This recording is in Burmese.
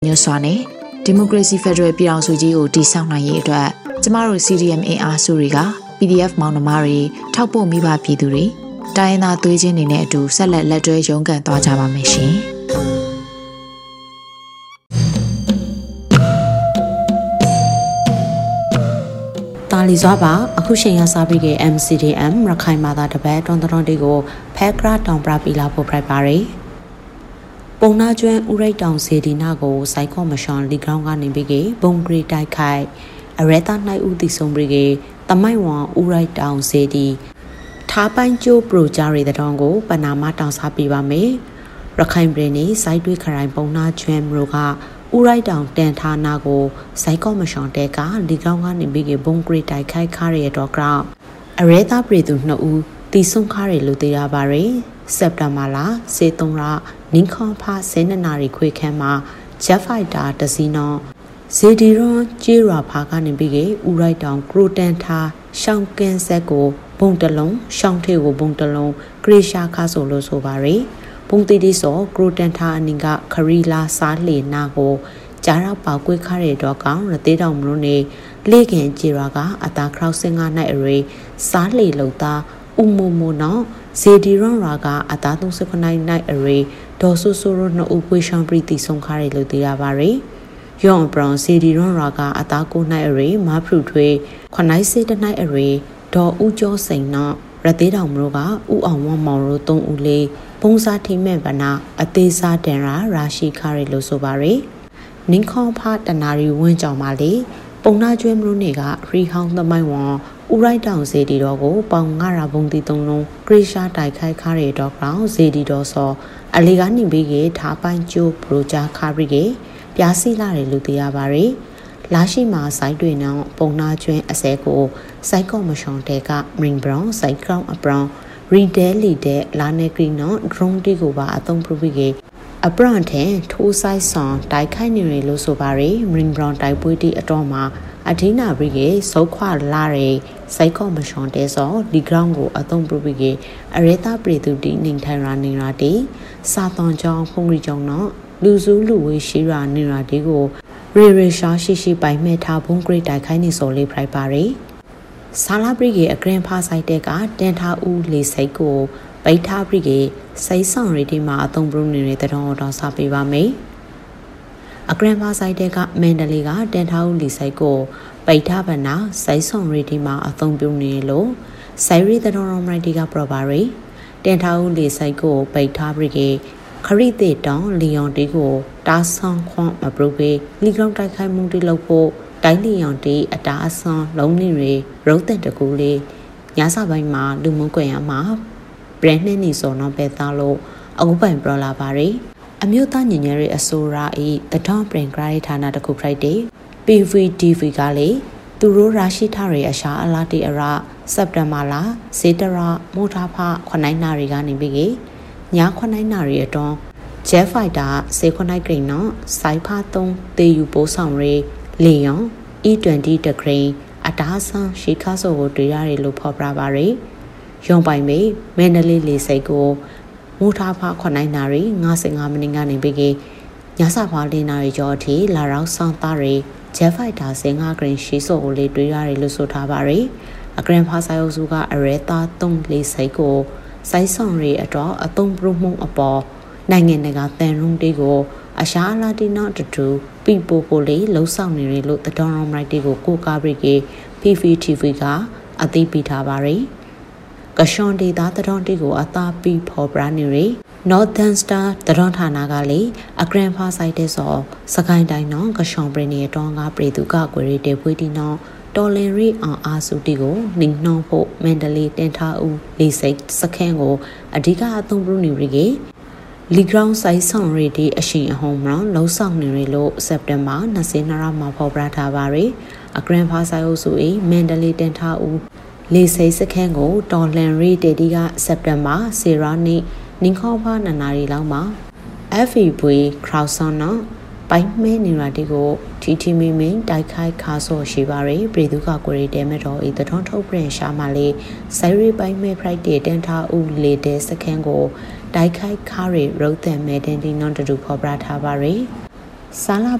ညွှန်စွာနဲ့ဒီမိုကရေစီဖက်ဒရယ်ပြည်ထောင်စုကြီးကိုတည်ဆောက်နိုင်ရေးအတွက်ကျမတို့ CDM အင်အားစုတွေက PDF မောင်နှမတွေထောက်ပို့မိဘပြည်သူတွေတိုင်းရင်းသားသွေးချင်းတွေနဲ့အတူဆက်လက်တွဲရုန်းကန်သွားကြပါမယ်ရှင်။တာလီစွာပါအခုချိန်ရစားပြီးက MCDM ရခိုင်မာသာတပတ်တွန်တွန်တွေကိုဖဲကရတောင်ပြပီလာဖို့ပြပါရယ်ပုံနာကျွန်းဥရိတ်တောင်စေဒီနာကိုစိုက်ကော့မရှွန်လီဂရောင်းကနေပြီးကဘုံဂရီတိုက်ခိုက်အရဲသားနိုင်ဦးတီဆုံးပြီးကတမိုက်ဝံဥရိတ်တောင်စေဒီထားပိုင်းကျိုးပရိုဂျာရီတောင်ကိုပနာမတောင်စားပြပါမယ်ရခိုင်ပြည်နယ်စိုက်တွေးခရိုင်ပုံနာကျွန်းမြို့ကဥရိုက်တောင်တန်ထာနာကိုစိုက်ကော့မရှွန်တဲကလီဂရောင်းကနေပြီးကဘုံဂရီတိုက်ခိုက်ခါရတော့ကောင်အရဲသားပြည်သူ2ဦးတီဆုံးခါရလို့သိရပါရယ်စက်တဘာလ23ရက်နင်းခေါဖာ12နာရီခွေခန်းမှာဂျက်ဖိုက်တာတစီနောဇေဒီရွန်ကျေးရွာဖာကနေပြီးကဥရိုက်တောင်ကရိုတန်ထာရှောင်းကင်းဆက်ကိုဘုံတလုံးရှောင်းထေကိုဘုံတလုံးဂရေရှာခါဆိုလို့ဆိုပါရယ်ဘုံတီတီစောကရိုတန်ထာအနင်ကခရီလာစားလေနာကိုကြားရောက်ပေါကွေးခါရတော့ကောင်ရသေးတောင်မလို့နေလေခင်ကျေးရွာကအတာခရောက်15နိုင်အရေစားလေလုံသားဥမိုမိုနော်ဇေဒီရွန်ရာကအတာ39နိုင်အရေဒေါ်ဆူဆူရိုနှုတ်ပွေရှောင်းပရီတီဆုံးခါရလို့သိရပါရယ်ယောင်ဘရောင်ဇေဒီရွန်ရာကအတာ9နိုင်အရေမဖရုထွေး9နိုင်စေတနိုင်အရေဒေါ်ဦးကျော်စိန်နော်ရသေးတောင်မလို့ကဥအောင်ဝမောင်တို့3ဦးလေးဘုံစားထိမဲ့ဗနာအသေးစားတန်ရာရှိခါရလို့ဆိုပါရယ်နင်းခေါဖာတနာရီဝင်းကြောင်ပါလေပုံနာကျွဲမလို့နေကရီဟောင်းသမိုင်းဝံဥရိုက်တောင်ဇေဒီတော်ကိုပေါင်9ရာဘုံတီ3လုံးဂရိရှာတိုက်ခိုက်ခါရတော့ကောင်ဇေဒီတော်စောအလီကနေပြီးကထားပိုင်းကျိုးပရိုဂျာခါရီကပြားစီလာတယ်လို့သိရပါရယ်လာရှိမှာစိုက်တွေနောင်ပုံနာကျွန်းအစဲကိုစိုက်ကော့မရှွန်တဲကမရင်ဘရောင်းစိုက်ကောင်အပရောင်းရီဒဲလီတဲ့လာနေကရီနော်ဒရုန်းတီကိုပါအသုံးပြုပြီးကအပရန်ထန်ထိုးဆိုင်ဆောင်တိုက်ခိုက်နေရလို့ဆိုပါရယ်မရင်ဘရောင်းတိုက်ပွဲတီအတော်မှာအဒိနာဘရီကေစောခွာလာရဲစိုက်ကော့မရှွန်တဲစောဒီဂရောင်းကိုအသုံးပြုပြီးကအရဲသားပြည်သူတီနေထိုင်ရာနေရာတီစာသွန်ကြောင်းဖုန်ရီကြောင်းနော်လူစုလူဝေးရှိရာနေရာတီကိုရေရှာရှိပိုင်မဲ့ထားဘုံဂရိတ်တိုက်ခိုင်းနေစောလေးဖရိုက်ပါရီဆာလာဘရီကေအဂရန်ဖာဆိုင်တဲကတန်ထားဦးလေစိတ်ကိုပိတ်ထားဘရီကေစိတ်ဆောင်ရီတီမှာအသုံးပြုနေတဲ့တော်စားပေးပါမယ်အဂရန်ဖာဆိုင်တဲကမန်ဒလီကတန်ထားဦးလေစိတ်ကိုပိတ်ထားဗနာစိတ်ဆောင်ရီတီမှာအသုံးပြုနေလို့ဆိုင်ရီတော်မိုက်တီကပရပါရီတန်ထားဦးလေစိတ်ကိုပိတ်ထားဘရီကေခရီတေတောင်လီယွန်တီကိုတာဆောင်ခွန်မပရုပေလီဂရောင်းတိုက်ခိုက်မှုတီလုပ်ဖို့တိုင်းလီယွန်တီအတာအဆွန်လုံးနေရီရုပ်တဲ့တကူလေးညစာပိုင်းမှာလူမှုကွန်ရက်မှာဘရန်နဲ့နီဆိုတော့ပဲသားလို့အခုပိုင်ပရလာပါရီအမျိုးသားညီညွတ်ရေးအစိုးရ၏တထောင်ပရင်ဂရိုင်းဌာနတခုဖရိုက်တေ PVTV ကလေသူတို့ရရှိထားတဲ့အရှာအလားတီအရစက်တဘာလစေတရမိုထားဖ9နာရီကနေပြီးည9နာရီအတွန်းဂျက်ဖိုက်တာ19ဂရိနော်စိုက်ဖာ3တေယူပိုးဆောင်ရေးလီယွန် E20 တဂရိအတားဆန်းရှီခါဆိုကိုတွေ့ရတယ်လို့ဖော်ပြပါရယ်ရုံပိုင်မေမန္တလေးလေစိတ်ကိုမူထားဖာ9နာရီ55မိနစ်ကနေပြီးညစာဖာ4နာရီကျော်အထိလာရောက်ဆောင်သားရယ်ဂျက်ဖိုက်တာ15ဂရိရှီဆိုကိုလေးတွေ့ရတယ်လို့ဆိုထားပါရယ်အဂရန်ဖာဆိုင်အုပ်စုကအရဲသား3လေစိတ်ကိုစိုက်ဆောင်ရီအတော့အသုံးပြုမှုအပေါ်နိုင်ငံတကာတန်ရုံးတေးကိုအရှာအလာတီနောက်တူပီပိုပိုလေးလှုပ်ဆောင်နေရလို့တတော်ရောမိုက်တေးကိုကိုကားဘရီကေ PVTV ကအသိပေးထားပါရယ်ကရှွန်ဒေတာတတော်တေးကိုအသာပီဖော်ပြနေရ Northern Star တတော်ဌာနကလေအဂရန်ဖာဆိုင်တဲ့စောစကိုင်းတိုင်းနော်ကရှွန်ပရီနေတောင်းကပြည်သူကကွေရီတေဖွေးတီနော်တော်လင်ရီအောင်အားစုတီကိုနှင်းနှောဖို့မန္တလေးတင်ထားဦးလေးစိတ်စခန်းကိုအဓိကအသုံးပြုနေပြီလီဂရောင်းဆိုင်ဆောင်ရီတီအရှင်အဟုံးမောင်လှုံ့ဆောက်နေရလို့စက်တင်ဘာ22ရက်မှာဖော်ပြထားပါရယ်အဂရန်ဖာဆိုင်အုပ်စု၏မန္တလေးတင်ထားဦးလေးစိတ်စခန်းကိုတော်လင်ရီတီကစက်တင်ဘာ10ရက်နေ့နင်းခေါဖာ2နာရီလောက်မှာ FEV Crowdson နော်ပိုင်မဲနေရာတီကိုတီမီမင်းတိုက်ခိုက်ခါဆော့ရှိပါရယ်ပြည်သူကကိုရီတဲမတော်ဤတထုံးထုတ်ပြန်ရှာမှလေဆိုင်ရီပိုင်မဲဖရိုက်တေတန်ထားဦးလေတဲ့စခန်းကိုတိုက်ခိုက်ခါရယ်ရုတ်တံမဲတင်တီနော်တူဖော်ပြထားပါရယ်စာလ